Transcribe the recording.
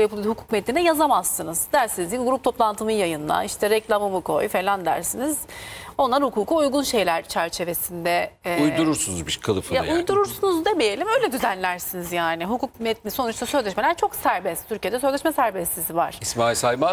yapıldığı hukuk metnine yazamazsınız. Dersiniz ki grup toplantımı yayınla, işte reklamımı koy falan dersiniz. Onlar hukuka uygun şeyler çerçevesinde. Uydurursunuz bir kılıfını Ya yani. uydurursunuz demeyelim, öyle düzenlersiniz yani. Hukuk metni sonuçta, sözleşmeler çok serbest. Türkiye'de sözleşme serbestliği var. İsmail Saymaz